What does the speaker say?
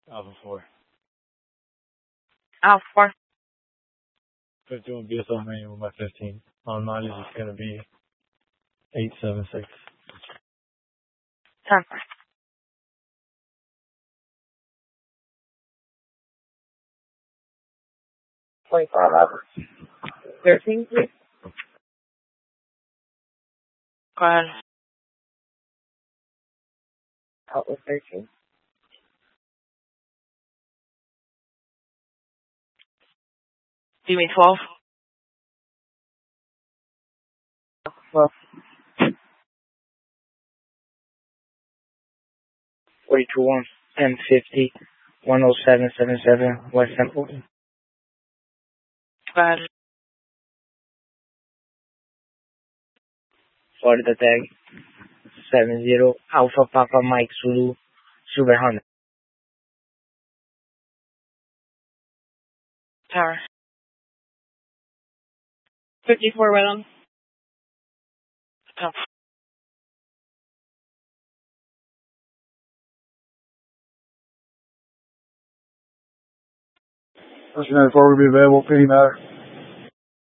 Alpha 4. Alpha 4. 51 BSL manual by 15. On mileage is going to be 876. 10. 24 hours. 13, please. Go ahead. Out with 13. Do you mean 12? Well, 42-1, 1050, 10777, West Temple. Go ahead. Florida tag. 70, Alpha Papa Mike Zulu, Super Honda. Tower. 54 right on. Oh. Person 94 will be available, Penny Matter.